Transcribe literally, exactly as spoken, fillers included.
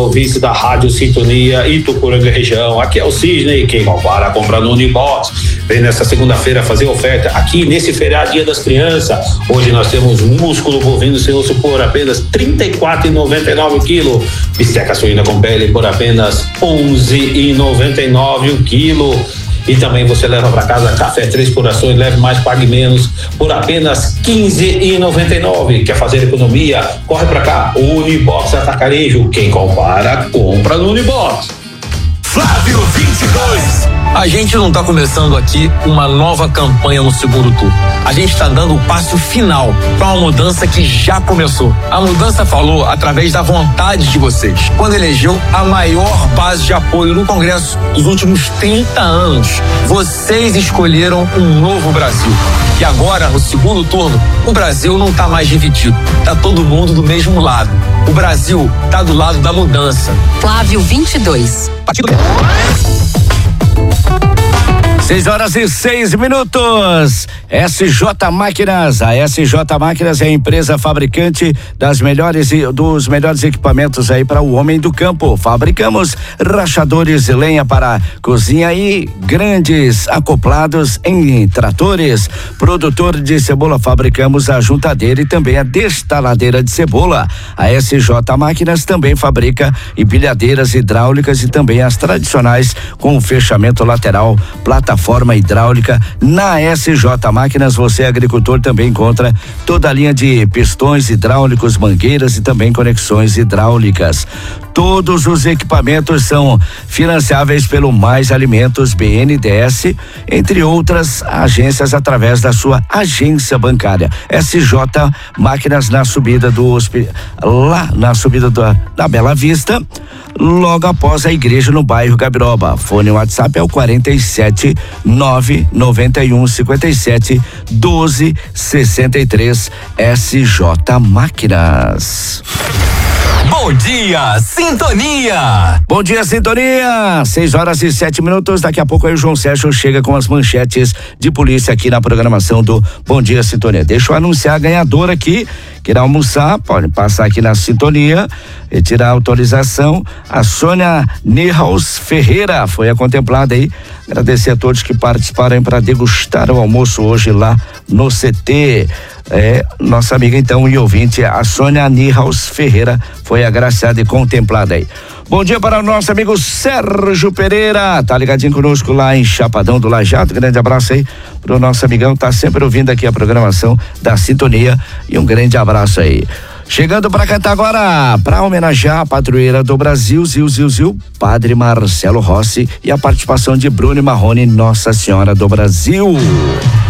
ouvintes da Rádio Sintonia Ituporanga região. Aqui é o Cisne, quem compara compra no Unibox. Vem nessa segunda-feira fazer oferta aqui nesse feriado Dia das Crianças. Hoje nós temos músculo bovino sem osso por apenas trinta e quatro reais e noventa e nove centavos o quilo. Bisteca suína com pele por apenas onze reais e noventa e nove centavos o quilo. E também você leva para casa café três corações, leve mais, pague menos, por apenas quinze reais e noventa e nove centavos. Quer fazer economia? Corre para cá, Unibox Atacarejo. Quem compara, compra no Unibox. Flávio vinte e dois. A gente não está começando aqui uma nova campanha no segundo turno. A gente está dando o passo final para uma mudança que já começou. A mudança falou através da vontade de vocês, quando elegeu a maior base de apoio no Congresso dos últimos trinta anos. Vocês escolheram um novo Brasil. E agora, no segundo turno, o Brasil não está mais dividido. Tá todo mundo do mesmo lado. O Brasil tá do lado da mudança. Flávio vinte e dois. Partido Seis horas e seis minutos. S J Máquinas. A S J Máquinas é a empresa fabricante das melhores dos melhores equipamentos aí para o homem do campo. Fabricamos rachadores de lenha para cozinha e grandes acoplados em tratores. Produtor de cebola, fabricamos a juntadeira e também a destaladeira de cebola. A S J Máquinas também fabrica empilhadeiras hidráulicas e também as tradicionais com fechamento lateral, plataforma Forma hidráulica. Na S J Máquinas, você agricultor também encontra toda a linha de pistões hidráulicos, mangueiras e também conexões hidráulicas. Todos os equipamentos são financiáveis pelo Mais Alimentos, B N D E S, entre outras agências, através da sua agência bancária. S J Máquinas na subida do hospital, lá na subida da, da Bela Vista, logo após a igreja no bairro Gabiroba. Fone WhatsApp é o quarenta e sete, nove noventa e um, cinquenta e sete, doze, sessenta e três. S J Máquinas. Bom dia, Sintonia! Bom dia, Sintonia! Seis horas e sete minutos. Daqui a pouco aí o João Sérgio chega com as manchetes de polícia aqui na programação do Bom Dia, Sintonia. Deixa eu anunciar a ganhadora aqui. Quer almoçar? Pode passar aqui na Sintonia, retirar a autorização. A Sônia Nirhaus Ferreira foi a contemplada aí. Agradecer a todos que participaram para degustar o almoço hoje lá no C T. É, nossa amiga então e ouvinte, a Sônia Nirhaus Ferreira foi agraciada e contemplada aí. Bom dia para o nosso amigo Sérgio Pereira, tá ligadinho conosco lá em Chapadão do Lajeado. Grande abraço aí pro nosso amigão, tá sempre ouvindo aqui a programação da Sintonia, e um grande abraço aí. Chegando para cantar agora, para homenagear a padroeira do Brasil, Zil, Zil, Zil, Padre Marcelo Rossi, e a participação de Bruno e Marrone, Nossa Senhora do Brasil.